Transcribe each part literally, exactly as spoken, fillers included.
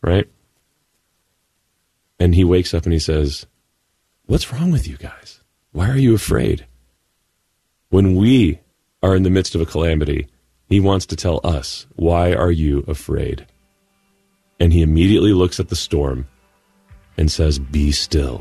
right? And he wakes up and he says, what's wrong with you guys? Why are you afraid? When we are in the midst of a calamity, he wants to tell us, why are you afraid? And he immediately looks at the storm and says, be still.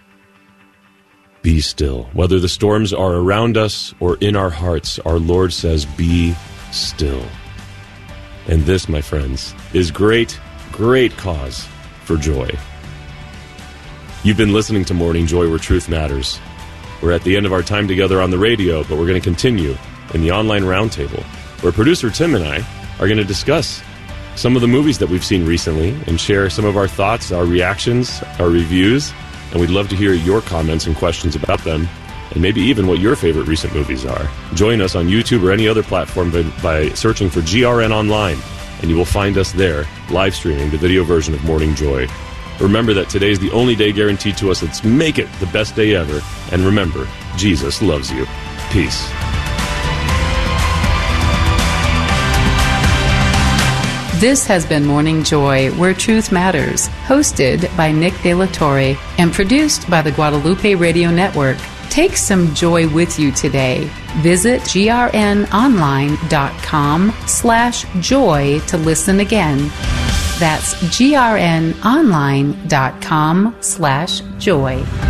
Be still. Whether the storms are around us or in our hearts, our Lord says, be still. And this, my friends, is great, great cause for joy. You've been listening to Morning Joy, where truth matters. We're at the end of our time together on the radio, but we're going to continue in the online roundtable, where producer Tim and I are going to discuss some of the movies that we've seen recently and share some of our thoughts, our reactions, our reviews, and we'd love to hear your comments and questions about them, and maybe even what your favorite recent movies are. Join us on YouTube or any other platform by, by searching for G R N Online, and you will find us there, live streaming the video version of Morning Joy. Remember that today is the only day guaranteed to us. Let's make it the best day ever. And remember, Jesus loves you. Peace. This has been Morning Joy, where truth matters, hosted by Nick De La Torre and produced by the Guadalupe Radio Network. Take some joy with you today. Visit grnonline.com slash joy to listen again. That's grnonline.com slash joy.